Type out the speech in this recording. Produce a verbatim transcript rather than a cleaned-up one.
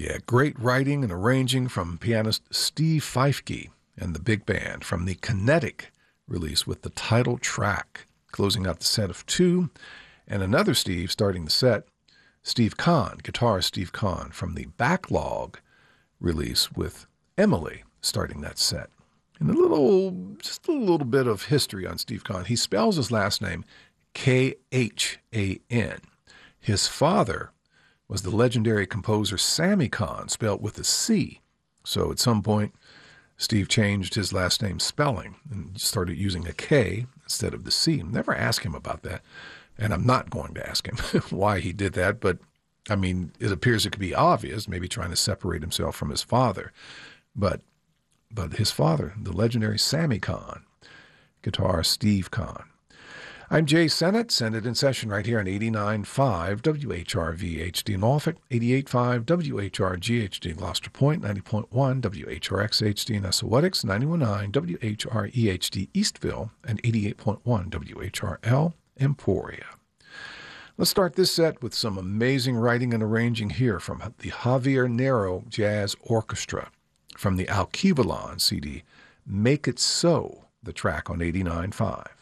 Yeah, great writing and arranging from pianist Steve Feifke and the big band from the Kinetic release with the title track, closing out the set of two, and another Steve starting the set, Steve Kahn, guitarist Steve Kahn from the Backlog release with Emily starting that set. And a little, just a little bit of history on Steve Kahn. He spells his last name K H A N. His father was the legendary composer Sammy Kahn, spelled with a C. So at some point, Steve changed his last name spelling and started using a K instead of the C. Never asked him about that, and I'm not going to ask him why he did that, but I mean, it appears it could be obvious, maybe trying to separate himself from his father. But but his father, the legendary Sammy Kahn, guitarist Steve Kahn. I'm Jay Sennett, Sennett in Session right here on eighty-nine point five W H R V H D Norfolk, eighty-eight point five W H R G H D Gloucester Point, ninety point one W H R X H D in Essex, ninety-one point nine W H R E H D Eastville, and eighty-eight point one W H R L Emporia. Let's start this set with some amazing writing and arranging here from the Javier Nero Jazz Orchestra from the Alkebulan C D, Make It So, the track on eighty-nine point five.